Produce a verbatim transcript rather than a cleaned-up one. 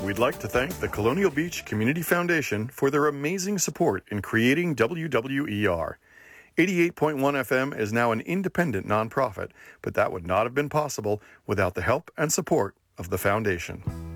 we'd like to thank the Colonial Beach Community Foundation for their amazing support in creating W W E R. eighty-eight point one F M is now an independent nonprofit, but that would not have been possible without the help and support of the foundation.